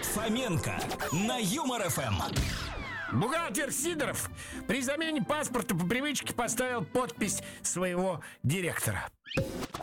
Фоменко на Юмор ФМ. Бухгалтер Сидоров при замене паспорта по привычке поставил подпись своего директора.